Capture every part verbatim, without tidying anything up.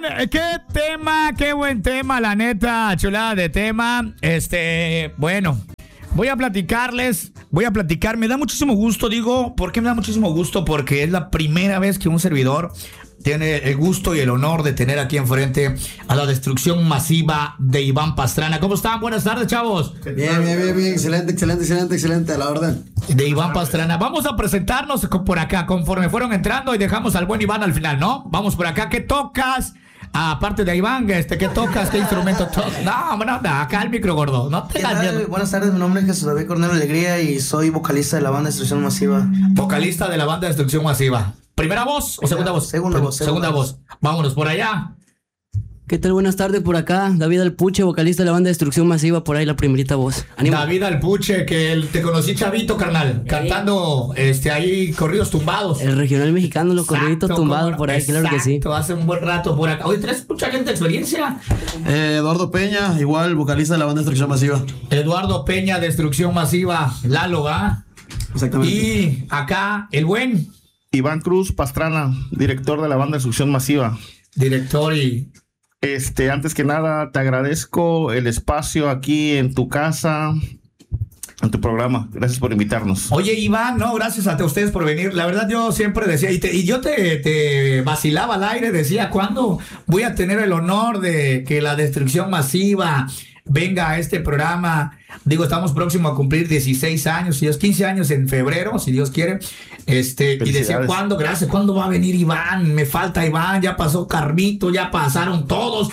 Iván, qué tema, qué buen tema, la neta, chulada de tema. Este, bueno, voy a platicarles, voy a platicar, me da muchísimo gusto, digo, ¿por qué me da muchísimo gusto? Porque es la primera vez que un servidor tiene el gusto y el honor de tener aquí enfrente a la destrucción masiva de Iván Pastrana. ¿Cómo están? Buenas tardes, chavos. Bien, bien, bien, bien, excelente, excelente, excelente, excelente, a la orden. De Iván Pastrana. Vamos a presentarnos por acá, conforme fueron entrando, y dejamos al buen Iván al final, ¿no? Vamos por acá, ¿qué tocas? Ah, aparte de Iván, este, ¿qué tocas? ¿Qué instrumento tocas? No, no, no, acá el micro gordo. No te tal? Buenas tardes, mi nombre es Jesús David Cornelio Alegría y soy vocalista de la banda Destrucción Masiva. Vocalista de la banda Destrucción Masiva. ¿Primera voz o segunda voz? Segunda voz. Segunda voz. Vámonos por allá. ¿Qué tal? Buenas tardes por acá. David Alpuche, vocalista de la banda Destrucción Masiva, por ahí la primerita voz. ¡Ánimo! David Alpuche, que el, te conocí chavito, carnal, cantando este ahí corridos tumbados. El regional mexicano, los corriditos tumbados no, por ahí, exacto, claro que sí. Hace un buen rato por acá. Oye, ¿traes mucha gente de experiencia? Eh, Eduardo Peña, igual vocalista de la banda Destrucción Masiva. Eduardo Peña, Destrucción Masiva, Lalo, ¿va? Exactamente. Y acá, el buen Iván Cruz Pastrana, director de la banda Destrucción Masiva. Director y... Este, antes que nada, te agradezco el espacio aquí en tu casa, en tu programa. Gracias por invitarnos. Oye, Iván, no, gracias a ustedes por venir. La verdad, yo siempre decía, y, te, y yo te, te vacilaba al aire, decía, ¿cuándo voy a tener el honor de que la Destrucción Masiva venga a este programa? Digo, estamos próximos a cumplir dieciséis años, si Dios, quince años en febrero, si Dios quiere. Este, y decía, ¿cuándo? Gracias, ¿cuándo va a venir Iván? Me falta Iván, ya pasó Carmito, ya pasaron todos.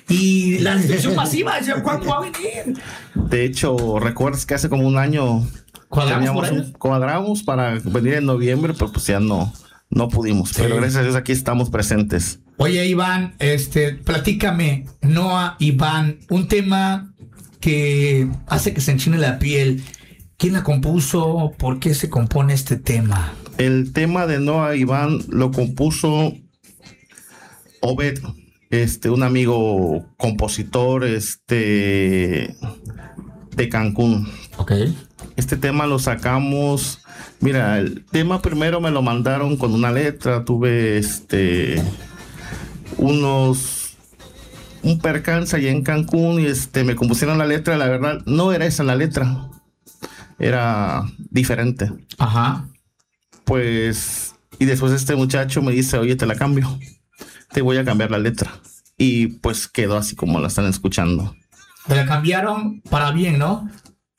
Y la Destrucción Masiva, decía, ¿cuándo va a venir? De hecho, recuerdas que hace como un año ¿Cuadramos, un, cuadramos para venir en noviembre, pero pues ya no, no pudimos. Sí. Pero gracias a Dios aquí estamos presentes. Oye, Iván, este, platícame, Noa, Iván, un tema que hace que se enchine la piel. ¿Quién la compuso? ¿Por qué se compone este tema? El tema de Noa Iván lo compuso Obed, este, un amigo compositor, este, de Cancún. Ok. Este tema lo sacamos. Mira, el tema primero me lo mandaron con una letra. Tuve este unos un percance allá en Cancún y este me compusieron la letra. La verdad, no era esa la letra. Era diferente. Ajá. Pues, y después este muchacho me dice, oye, te la cambio. Te voy a cambiar la letra. Y pues quedó así como la están escuchando. Te la cambiaron para bien, ¿no?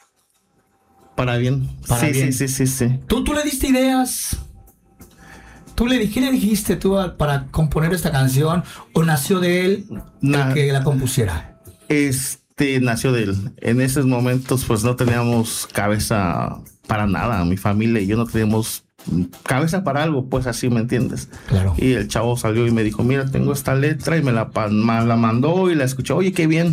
Para bien. Para sí, bien. sí, sí, sí, sí. ¿Tú, tú le diste ideas? ¿Tú le, ¿Qué le dijiste tú a, para componer esta canción? ¿O nació de él Na- el que la compusiera? Este nació de él. En esos momentos pues no teníamos cabeza para nada. Mi familia y yo no teníamos cabeza para algo, pues así, ¿me entiendes? Claro. Y el chavo salió y me dijo, mira, tengo esta letra, y me la, me la mandó y la escuché. Oye, qué bien.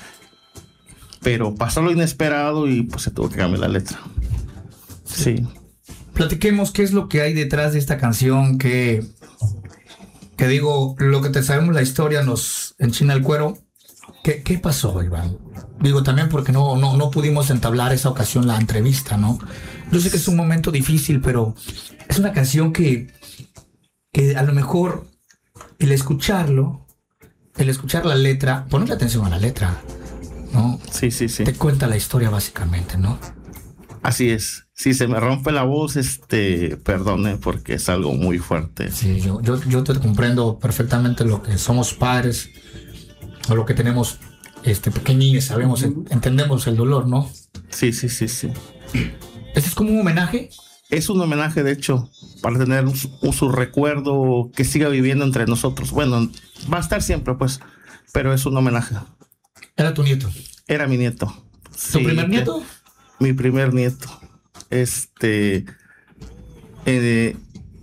Pero pasó lo inesperado y pues se tuvo que cambiar la letra. Sí. sí. Platiquemos qué es lo que hay detrás de esta canción, que, que digo, lo que te sabemos la historia nos enchina el cuero. ¿Qué, qué pasó, Iván? Digo, también porque no, no, no pudimos entablar esa ocasión la entrevista, ¿no? Yo sé que es un momento difícil, pero es una canción que, que a lo mejor el escucharlo, el escuchar la letra, ponerle atención a la letra, ¿no? Sí, sí, sí. Te cuenta la historia básicamente, ¿no? Así es. Si se me rompe la voz, este, perdone, porque es algo muy fuerte. Sí, yo, yo, yo te comprendo perfectamente lo que somos padres, o lo que tenemos este, pequeñines, sabemos, entendemos el dolor, ¿no? Sí, sí, sí, sí. ¿Este es como un homenaje? Es un homenaje, de hecho, para tener un, un su recuerdo que siga viviendo entre nosotros. Bueno, va a estar siempre, pues, pero es un homenaje. ¿Era tu nieto? Era mi nieto. ¿Tu sí, primer nieto? Que, mi primer nieto. Este eh,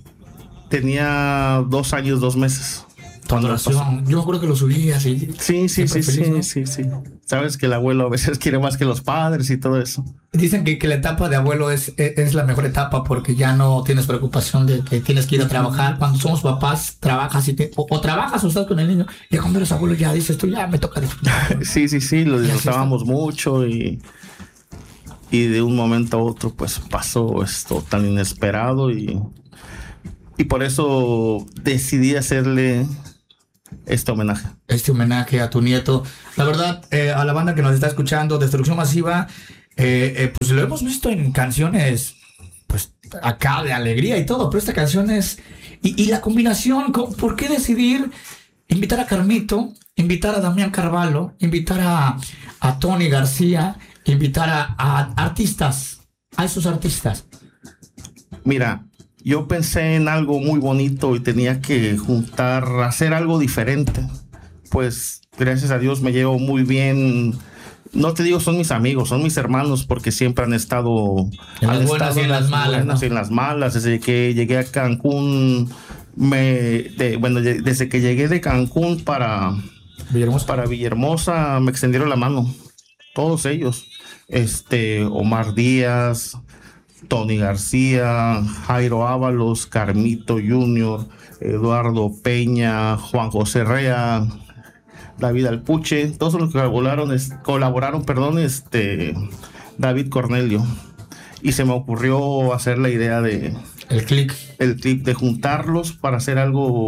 tenía dos años, dos meses. Adoración. Yo me acuerdo que lo subí así. Sí, sí, sí, feliz, sí, ¿no? sí, sí. Sabes que el abuelo a veces quiere más que los padres y todo eso. Dicen que, que la etapa de abuelo es, es, es la mejor etapa porque ya no tienes preocupación de que tienes que ir a trabajar. Cuando somos papás, trabajas y te, o, o trabajas o estás con el niño. Y cuando eres abuelo ya dices tú, ya me toca disfrutar. Sí, sí, sí, lo disfrutábamos mucho y, y de un momento a otro pues pasó esto tan inesperado y, y por eso decidí hacerle este homenaje. Este homenaje a tu nieto. La verdad, eh, a la banda que nos está escuchando, Destrucción Masiva, eh, eh, pues lo hemos visto en canciones, pues acá de alegría y todo, pero esta canción es... Y, y la combinación, ¿por qué decidir invitar a Carmito, invitar a Damián Carvalho, invitar a, a Tony García, invitar a, a artistas, a esos artistas? Mira, yo pensé en algo muy bonito y tenía que juntar, hacer algo diferente. Pues gracias a Dios me llevo muy bien. No te digo son mis amigos, son mis hermanos, porque siempre han estado en han las buenas estado y en las malas, ¿no? Y en las malas. Desde que llegué a Cancún, me, de, bueno, desde que llegué de Cancún para Villahermosa. para Villahermosa me extendieron la mano, todos ellos. Este, Omar Díaz, Tony García, Jairo Ábalos, Carmito junior, Eduardo Peña, Juan José Rea, David Alpuche, todos los que colaboraron, colaboraron, perdón, este, David Cornelio. Y se me ocurrió hacer la idea de... El clip. El clip, de juntarlos para hacer algo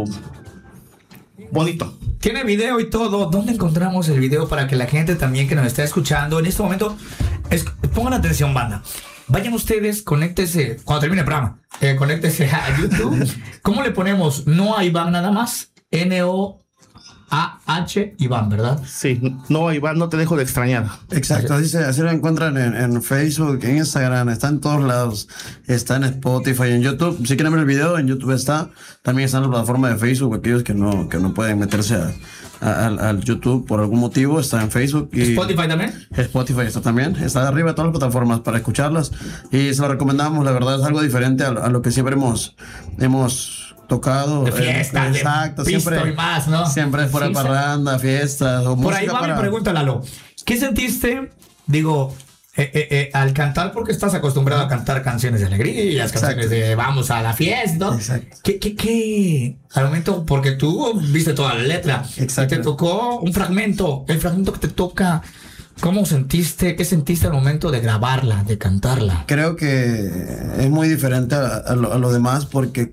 bonito. Tiene video y todo. ¿Dónde encontramos el video para que la gente también que nos está escuchando en este momento, es, pongan atención, banda? Vayan ustedes, conéctese, cuando termine el programa, eh, conéctese a YouTube. ¿Cómo le ponemos? No a Iván nada más. N O A H Iván, ¿verdad? Sí, no, Iván, no te dejo de extrañar. Exacto, así, se, así lo encuentran en, en Facebook, en Instagram, está en todos lados, está en Spotify, en YouTube. Si quieren ver el video, en YouTube está. También está en la plataforma de Facebook, aquellos que no, que no pueden meterse a, a, al, al YouTube por algún motivo, está en Facebook. Y ¿Spotify también? Spotify está también, está arriba de todas las plataformas para escucharlas. Y se lo recomendamos, la verdad es algo diferente a, a lo que siempre hemos... hemos tocado de fiestas, eh, exacto, de pisto siempre y más, ¿no? Siempre fuera Sí, parranda, fiestas o por ahí va para... mi pregunta, Lalo. ¿Qué sentiste? Digo, eh, eh, eh, al cantar, porque estás acostumbrado a cantar canciones de alegría, canciones de vamos a la fiesta, ¿no? Exacto. ¿Qué, qué, qué? Al momento, porque tú viste toda la letra. Exacto. Y te tocó un fragmento, el fragmento que te toca. ¿Cómo sentiste? ¿Qué sentiste al momento de grabarla, de cantarla? Creo que es muy diferente a, a, lo, a lo demás, porque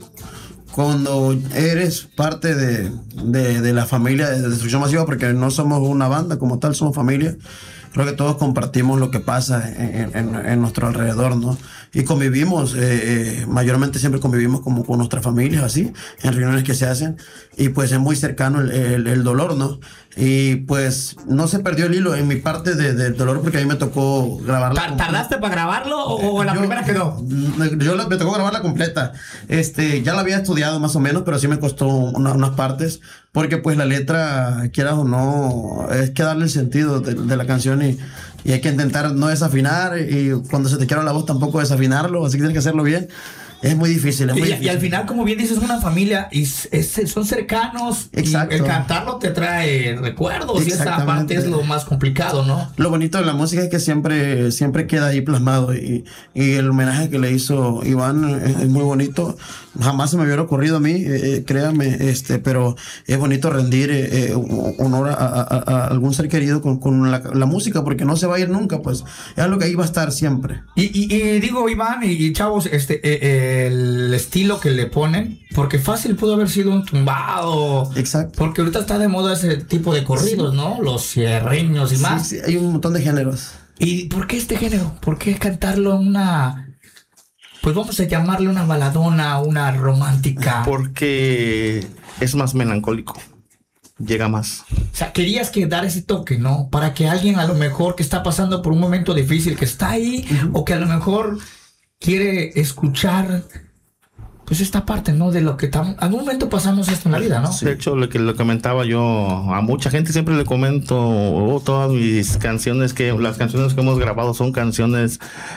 cuando eres parte de, de, de la familia de Destrucción Masiva, porque no somos una banda como tal, somos familia, creo que todos compartimos lo que pasa en, en, en nuestro alrededor, ¿no? Y convivimos, eh, eh, mayormente siempre convivimos como con nuestras familias, así, en reuniones que se hacen, y pues es muy cercano el, el, el dolor, ¿no? Y pues no se perdió el hilo en mi parte de, de dolor, porque a mí me tocó grabarla. ¿Tardaste para grabarlo o, o la yo, primera quedó? Yo la, me tocó grabarla completa. Este, ya la había estudiado más o menos, pero sí me costó una, unas partes, porque pues la letra, quieras o no, es que darle el sentido de, de la canción y, y hay que intentar no desafinar, y cuando se te quiebra la voz tampoco desafinarlo, así que tienes que hacerlo bien. Es muy difícil, es muy y, difícil. Y al final, como bien dices, una familia y es, es, son cercanos. Exacto. Y el cantarlo te trae recuerdos y esa parte es lo más complicado, ¿no? Lo bonito de la música es que siempre, siempre queda ahí plasmado, y, y el homenaje que le hizo Iván es, es muy bonito. Jamás se me hubiera ocurrido a mí, eh, créame, este, pero es bonito rendir eh, eh, honor a, a, a algún ser querido con, con la, la música, porque no se va a ir nunca, pues es algo que ahí va a estar siempre. Y, y, y digo, Iván y, y chavos, este, eh, eh, el estilo que le ponen, porque fácil pudo haber sido un tumbado. Exacto. Porque ahorita está de moda ese tipo de corridos, sí, ¿no? Los cierreños y sí, más. Sí, hay un montón de géneros. ¿Y por qué este género? ¿Por qué cantarlo en una... Pues vamos a llamarle una baladona, una romántica? Porque es más melancólico. Llega más. O sea, querías que dar ese toque, ¿no? Para que alguien a lo mejor que está pasando por un momento difícil, que está ahí, uh-huh, o que a lo mejor quiere escuchar, pues esta parte, ¿no? De lo que tam- algún momento pasamos esto en la vida, ¿no? Sí. De hecho, lo que lo comentaba yo a mucha gente, siempre le comento, oh, todas mis canciones, que las canciones que hemos grabado son canciones,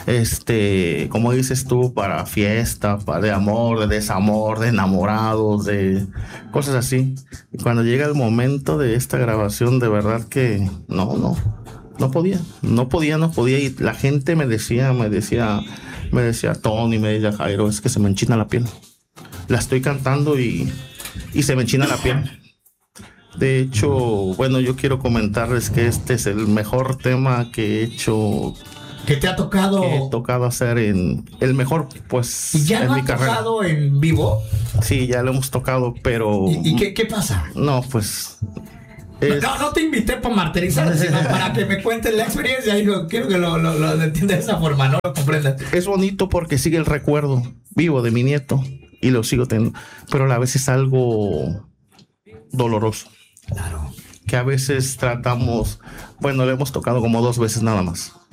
este, como dices tú, para fiesta, para de amor, de desamor, de enamorados, de cosas así. Y cuando llega el momento de esta grabación, de verdad que no, no, no podía, no podía, no podía. Y la gente me decía, me decía... Me decía Tony, me decía Jairo, es que se me enchina la piel. La estoy cantando y, y se me enchina la piel. De hecho, bueno, yo quiero comentarles que este es el mejor tema que he hecho ¿Qué te ha tocado? Que he tocado hacer en el mejor, pues, ¿Y ya en lo mi han carrera. tocado en vivo? Sí, ya lo hemos tocado, pero... ¿Y, y qué, qué pasa? No, pues... es- No, no te invité para martirizar, sino para que me cuentes la experiencia. Hijo, quiero que lo, lo, lo entiendas de esa forma, no lo comprendas. Es bonito porque sigue el recuerdo vivo de mi nieto y lo sigo teniendo, pero a la vez es algo doloroso. Claro. Que a veces tratamos, bueno, lo hemos tocado como dos veces nada más.